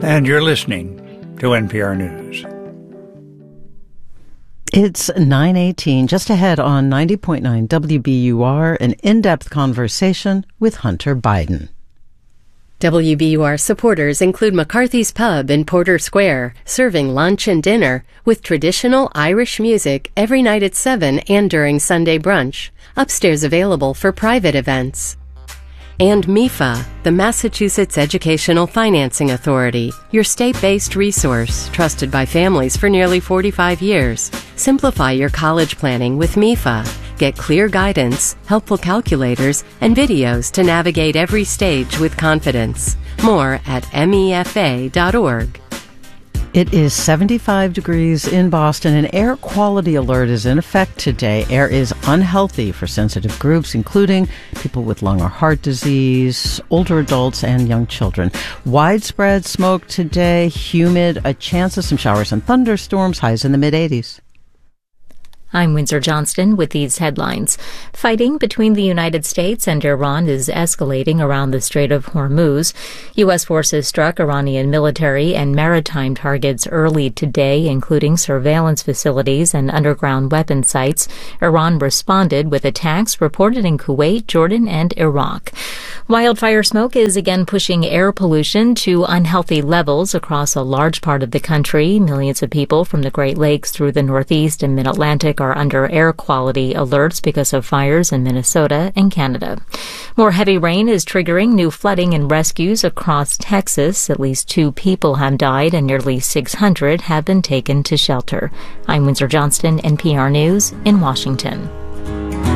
And you're listening to NPR News. It's 9:18, just ahead on 90.9 WBUR, an in-depth conversation with Hunter Biden. WBUR supporters include McCarthy's Pub in Porter Square, serving lunch and dinner with traditional Irish music every night at 7 and during Sunday brunch. Upstairs available for private events. And MEFA, the Massachusetts Educational Financing Authority, your state-based resource, trusted by families for nearly 45 years. Simplify your college planning with MEFA. Get clear guidance, helpful calculators, and videos to navigate every stage with confidence. More at mefa.org. It is 75 degrees in Boston. An air quality alert is in effect today. Air is unhealthy for sensitive groups, including people with lung or heart disease, older adults, and young children. Widespread smoke today, humid, a chance of some showers and thunderstorms, highs in the mid-80s. I'm Windsor Johnston with these headlines. Fighting between the United States and Iran is escalating around the Strait of Hormuz. U.S. forces struck Iranian military and maritime targets early today, including surveillance facilities and underground weapon sites. Iran responded with attacks reported in Kuwait, Jordan, and Iraq. Wildfire smoke is again pushing air pollution to unhealthy levels across a large part of the country. Millions of people from the Great Lakes through the Northeast and Mid-Atlantic are under air quality alerts because of fires in Minnesota and Canada. More heavy rain is triggering new flooding and rescues across Texas. At least 2 people have died and nearly 600 have been taken to shelter. I'm Windsor Johnston, NPR News in Washington.